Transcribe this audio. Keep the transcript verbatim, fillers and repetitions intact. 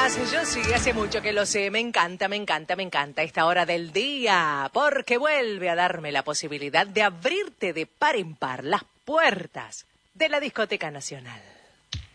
días, yo sí, hace mucho que lo sé, me encanta, me encanta, me encanta esta hora del día, porque vuelve a darme la posibilidad de abrirte de par en par las puertas de la Discoteca Nacional.